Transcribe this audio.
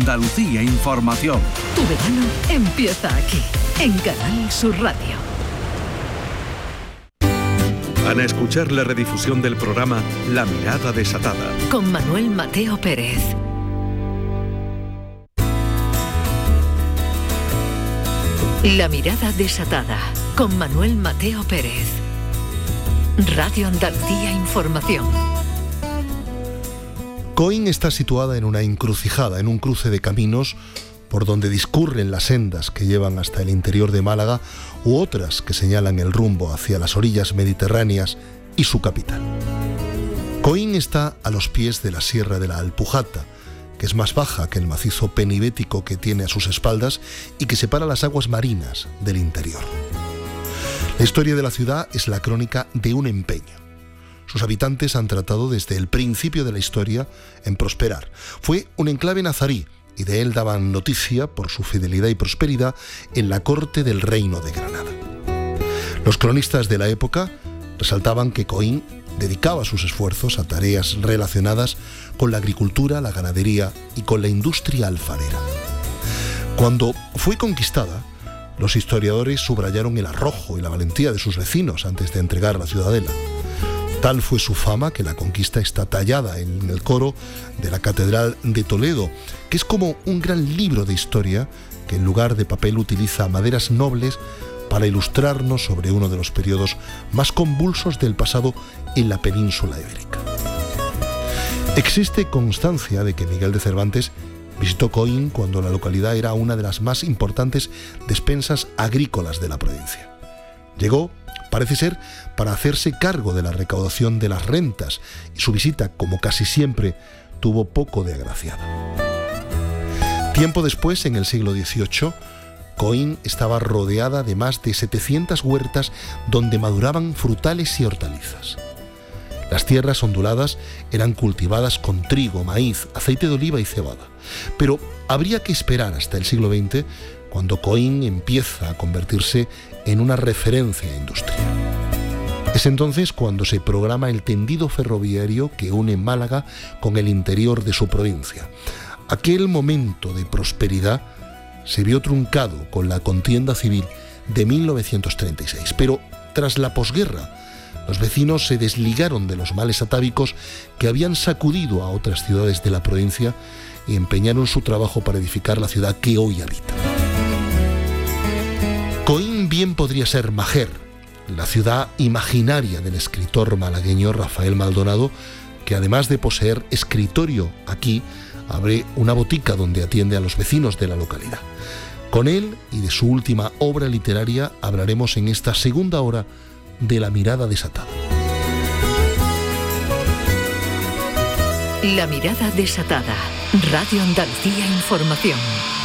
Andalucía Información. Tu verano empieza aquí, en Canal Sur Radio. Van a escuchar la redifusión del programa La Mirada Desatada. Con Manuel Mateo Pérez. La Mirada Desatada, con Manuel Mateo Pérez. Radio Andalucía Información. Coín está situada en una encrucijada, en un cruce de caminos por donde discurren las sendas que llevan hasta el interior de Málaga u otras que señalan el rumbo hacia las orillas mediterráneas y su capital. Coín está a los pies de la Sierra de la Alpujata, que es más baja que el macizo penibético que tiene a sus espaldas y que separa las aguas marinas del interior. La historia de la ciudad es la crónica de un empeño. Sus habitantes han tratado desde el principio de la historia en prosperar. Fue un enclave nazarí y de él daban noticia por su fidelidad y prosperidad en la corte del Reino de Granada. Los cronistas de la época resaltaban que Coín dedicaba sus esfuerzos a tareas relacionadas con la agricultura, la ganadería y con la industria alfarera. Cuando fue conquistada, los historiadores subrayaron el arrojo y la valentía de sus vecinos antes de entregar la ciudadela. Tal fue su fama que la conquista está tallada en el coro de la Catedral de Toledo, que es como un gran libro de historia que en lugar de papel utiliza maderas nobles para ilustrarnos sobre uno de los periodos más convulsos del pasado en la península ibérica. Existe constancia de que Miguel de Cervantes visitó Coín cuando la localidad era una de las más importantes despensas agrícolas de la provincia. Llegó, parece ser, para hacerse cargo de la recaudación de las rentas, y su visita, como casi siempre, tuvo poco de agraciada. Tiempo después, en el siglo XVIII, Coín estaba rodeada de más de 700 huertas donde maduraban frutales y hortalizas. Las tierras onduladas eran cultivadas con trigo, maíz, aceite de oliva y cebada. Pero habría que esperar hasta el siglo XX, cuando Coín empieza a convertirse en una referencia industrial. Es entonces cuando se programa el tendido ferroviario que une Málaga con el interior de su provincia. Aquel momento de prosperidad se vio truncado con la contienda civil de 1936, pero tras la posguerra, los vecinos se desligaron de los males atávicos que habían sacudido a otras ciudades de la provincia y empeñaron su trabajo para edificar la ciudad que hoy habita. Coín bien podría ser Májer, la ciudad imaginaria del escritor malagueño Rafael Maldonado, que además de poseer escritorio aquí, abre una botica donde atiende a los vecinos de la localidad. Con él y de su última obra literaria hablaremos en esta segunda hora de La Mirada Desatada. La Mirada Desatada. Radio Andalucía Información.